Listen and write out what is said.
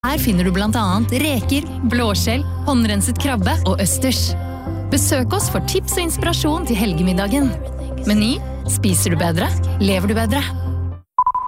Her finner du blant annet reker, blåskjell, håndrenset krabbe og østers. Besøk oss for tips og inspirasjon til helgemiddagen. Meny, spiser du bedre, lever du bedre.